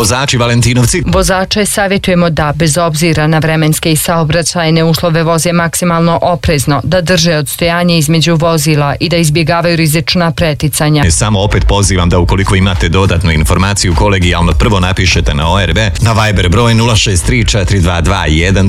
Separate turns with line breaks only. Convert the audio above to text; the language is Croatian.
Vozači Valentinovci.
Vozače savjetujemo da, bez obzira na vremenske i saobraćajne uslove, voze maksimalno oprezno, da drže odstojanje između vozila i da izbjegavaju rizična preticanja.
Samo opet pozivam da ukoliko imate dodatnu informaciju kolegijalno prvo napišete na ORB na Viber broj 063 422 123